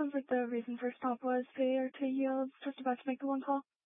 sounds like the reason for stop was failure to yield. Just about to make the one call.